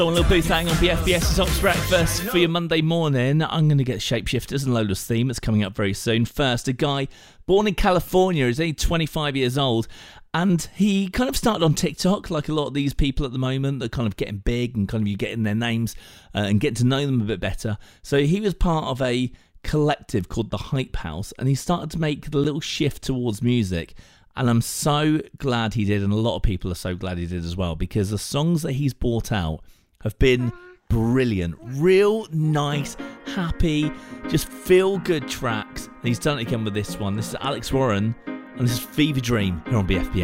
Little Booth Hang on BFBS's Ops Breakfast for your Monday morning. I'm going to get Shapeshifters and Lola's theme that's coming up very soon. First, a guy born in California, is only 25 years old, and he kind of started on TikTok like a lot of these people at the moment. They're kind of getting big and kind of you getting their names and getting to know them a bit better. So he was part of a collective called The Hype House, and he started to make the little shift towards music. And I'm so glad he did, and a lot of people are so glad he did as well, because the songs that he's brought out have been brilliant. Real nice, happy, just feel-good tracks. And he's done it again with this one. This is Alex Warren, and this is Fever Dream here on BFBS.